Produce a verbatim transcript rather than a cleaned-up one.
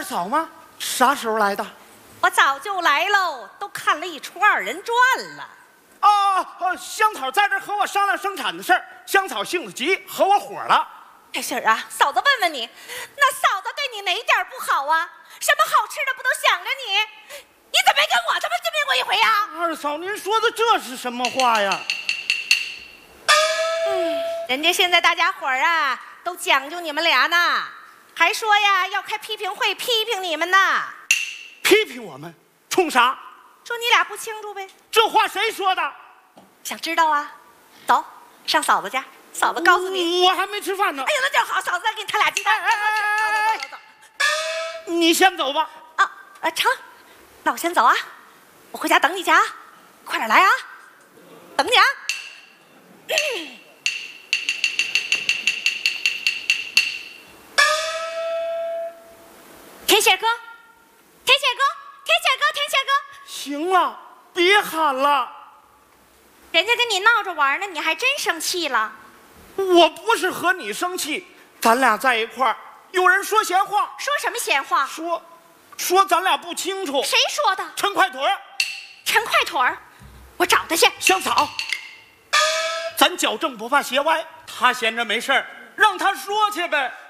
嫂吗？啥时候来的？ 我早就来喽，都看了一出二人转了。 哦哦，香草在这和我商量生产的事儿，香草性子急，和我火了。 开心儿啊，嫂子问问你，那嫂子对你哪点不好啊？什么好吃的不都想着你？你怎么没跟我这么见面过一回呀？ 二嫂，您说的这是什么话呀？ 嗯，人家现在大家伙儿啊都讲究你们俩呢，还说呀要开批评会批评你们呢。 批评我们？冲啥？ 说你俩不清楚呗。 这话谁说的？ 想知道啊？走上嫂子家，嫂子告诉你。 我还没吃饭呢。 哎呀，那就好，嫂子再给你摊俩鸡蛋。 哎哎哎走走走走。 你先走吧。 啊啊，成，那我先走啊，我回家等你去啊，快点来啊，等你啊。天线哥，天线哥，天线哥，天线哥， 行了，别喊了。 人家跟你闹着玩呢，你还真生气了？ 我不是和你生气，咱俩在一块儿，有人说闲话。 说什么闲话？ 说，说咱俩不清楚。 谁说的？ 陈快腿儿。 陈快腿儿，我找他去。 香草，咱矫正不怕斜歪，他闲着没事儿，让他说去呗。